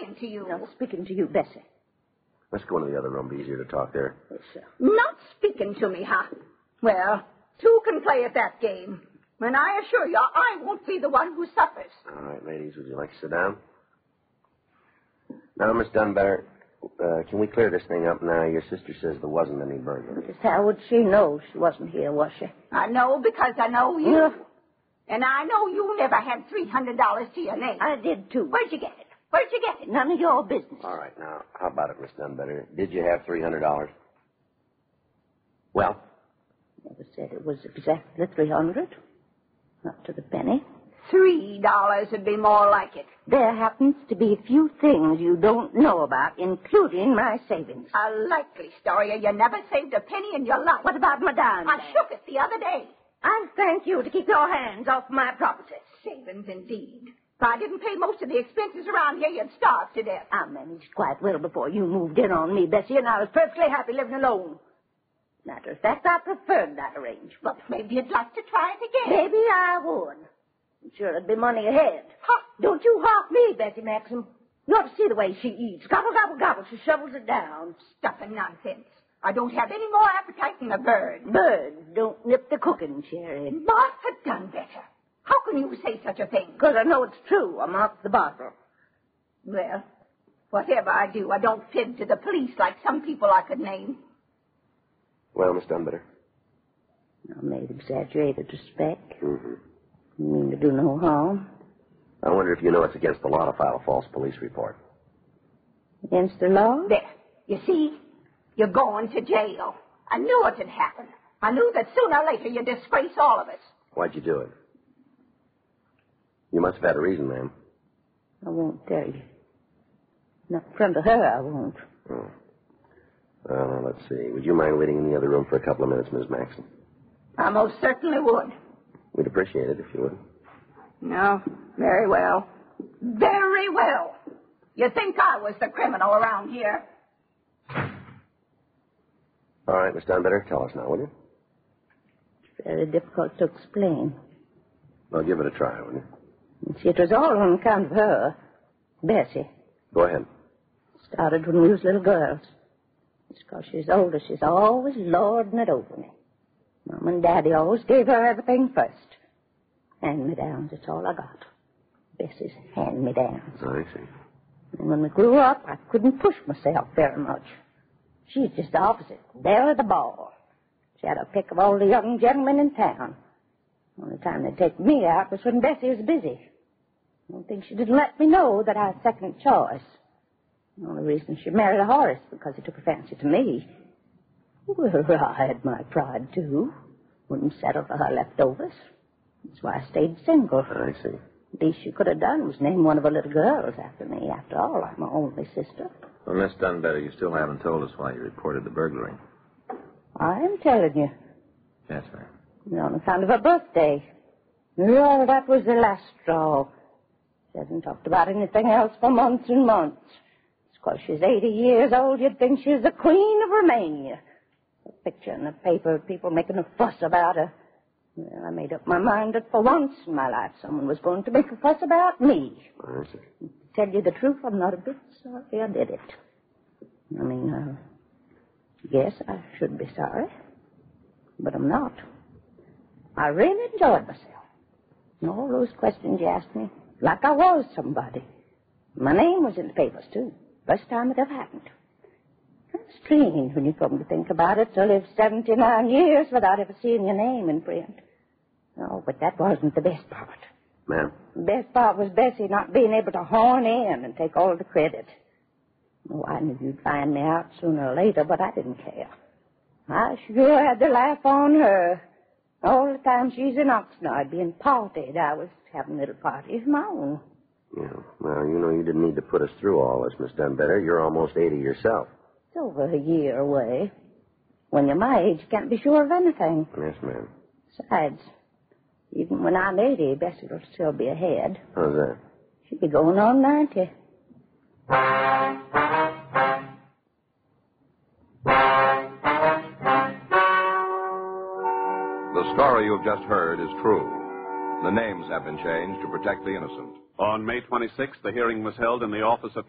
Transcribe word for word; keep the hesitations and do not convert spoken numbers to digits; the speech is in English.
talking to you. No, speaking to you, Bessie. Let's go into the other room. Be easier to talk there. Yes, sir. Not speaking to me, huh? Well, two can play at that game. And I assure you, I won't be the one who suffers. All right, ladies, would you like to sit down? Now, Miss Dunbetter, uh, can we clear this thing up now? Your sister says there wasn't any burglary. Just how would she know she wasn't here, was she? I know because I know you. Yeah. And I know you never had three hundred dollars to your name. I did, too. Where'd you get it? Where'd you get it? None of your business. All right, now, how about it, Miss Dunbetter? Did you have three hundred dollars? Well? Never said it was exactly three hundred. Not to the penny. Three dollars would be more like it. There happens to be a few things you don't know about, including my savings. A likely story. You never saved a penny in your life. What about my dime? I shook it the other day. I thank you to keep your hands off my property. Savings, indeed. If I didn't pay most of the expenses around here, you'd starve to death. I managed quite well before you moved in on me, Bessie, and I was perfectly happy living alone. Matter of fact, I preferred that arrangement. But maybe you'd like to try it again. Maybe I would. I'm sure there'd be money ahead. Huh. Don't you hawk me, Bessie Maxim. You ought to see the way she eats. Gobble, gobble, gobble. She shovels it down. Stuff and nonsense. I don't have any more appetite than a bird. Birds don't nip the cooking, Sherry. Martha Dunbetter. How can you say such a thing? Because I know it's true. I'm off the bottle. Well, whatever I do, I don't fib to the police like some people I could name. Well, Miss Dunbetter? I made exaggerated respect. Mm-hmm. You mean to do no harm? I wonder if you know it's against the law to file a false police report. Against the law? There. You see? You're going to jail. I knew it would happen. I knew that sooner or later you'd disgrace all of us. Why'd you do it? You must have had a reason, ma'am. I won't tell you. Not in front of her, I won't. Oh. Well, now, let's see. Would you mind waiting in the other room for a couple of minutes, Miss Maxon? I most certainly would. We'd appreciate it if you would. No, very well. Very well. You think I was the criminal around here? All right, Miss Dunbetter, tell us now, will you? It's very difficult to explain. Well, give it a try, will you? You see, it was all on account of her, Bessie. Go ahead. Started when we was little girls. It's because she's older. She's always lording it over me. Mom and Daddy always gave her everything first. Hand-me-downs, it's all I got. Bessie's hand-me-downs. I see. And when we grew up, I couldn't push myself very much. She's just the opposite. There at the ball. She had a pick of all the young gentlemen in town. The only time they'd take me out was when Bessie was busy. I don't think she didn't let me know that I was second choice. The only reason she married Horace because he took a fancy to me. Well, I had my pride, too. Wouldn't settle for her leftovers. That's why I stayed single. I see. The least she could have done was name one of her little girls after me. After all, I'm her only sister. Well, Miss Dunbetter, you still haven't told us why you reported the burglary. I am telling you. Yes, ma'am. On account of her birthday. Well, that was the last straw. She hasn't talked about anything else for months and months. It's because she's eighty years old, you'd think she's the Queen of Romania. A picture in the paper, people making a fuss about her. Well, I made up my mind that for once in my life someone was going to make a fuss about me. I see. To tell you the truth, I'm not a bit sorry I did it. I mean, uh, yes, I should be sorry, but I'm not. I really enjoyed myself. And all those questions you asked me, like I was somebody. My name was in the papers, too. First time it ever happened. Kind of strange when you come to think about it, to live seventy-nine years without ever seeing your name in print. Oh, but that wasn't the best part. Ma'am? The best part was Bessie not being able to horn in and take all the credit. Oh, I knew you'd find me out sooner or later, but I didn't care. I sure had the laugh on her. All the time she's in Oxnard being partied, I was having little parties of my own. Yeah. Well, you know, you didn't need to put us through all this, Miss Dunbetter. You're almost eighty yourself. It's over a year away. When you're my age, you can't be sure of anything. Yes, ma'am. Besides, even when I'm eighty, Bessie will still be ahead. How's that? She'll be going on ninety. The story you've just heard is true. The names have been changed to protect the innocent. On May twenty-sixth, the hearing was held in the office of